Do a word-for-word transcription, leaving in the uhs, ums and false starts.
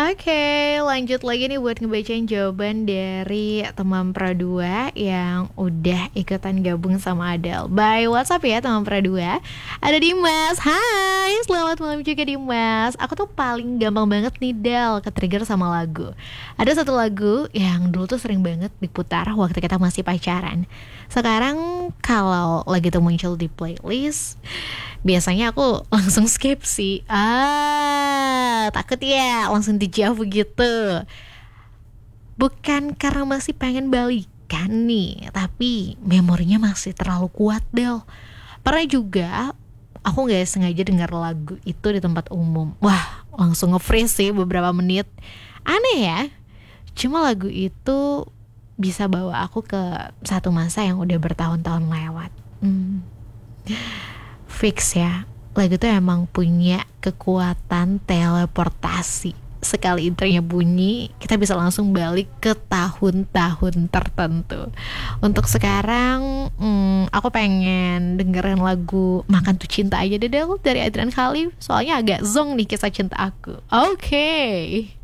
Oke, lanjut lagi nih buat ngebacain jawaban dari teman Pradua yang udah ikutan gabung sama Adele. By WhatsApp ya teman Pradua. Ada Dimas. Hai, selamat malam juga Dimas. Aku tuh paling gampang banget nih Del ke-trigger sama lagu. Ada satu lagu yang dulu tuh sering banget diputar waktu kita masih pacaran. Sekarang kalau lagi tuh muncul di playlist, biasanya aku langsung skip sih. Ah, takut ya langsung dijauh begitu. Bukan karena masih pengen balikan nih, tapi memorinya masih terlalu kuat Del. Pernah juga aku gak sengaja dengar lagu itu di tempat umum. Wah, langsung nge-freeze sih beberapa menit. Aneh ya, cuma lagu itu bisa bawa aku ke satu masa yang udah bertahun-tahun lewat. hmm. Fix ya, lagu itu emang punya kekuatan teleportasi. Sekali intronya bunyi, kita bisa langsung balik ke tahun-tahun tertentu. Untuk sekarang, hmm, aku pengen dengerin lagu Makan Tuh Cinta aja deh Del dari Adrian Khalif. Soalnya agak zonk nih kisah cinta aku. Oke okay.